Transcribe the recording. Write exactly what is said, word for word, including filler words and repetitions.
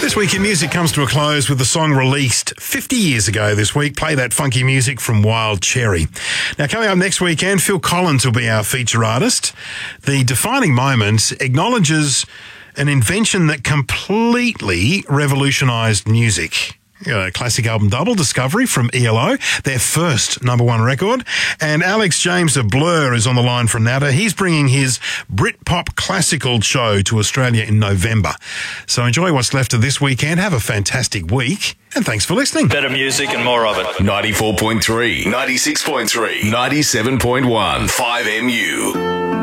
This week in music comes to a close with the song released fifty years ago this week. Play that funky music from Wild Cherry. Now, coming up next weekend, Phil Collins will be our feature artist. The defining moment acknowledges an invention that completely revolutionised music. A classic album double, Discovery from E L O, their first number one record. And Alex James of Blur is on the line from Nata. He's bringing his Britpop classical show to Australia in November. So enjoy what's left of this weekend. Have a fantastic week. And thanks for listening. Better music and more of it. ninety-four point three, ninety-six point three, ninety-seven point one, five M U.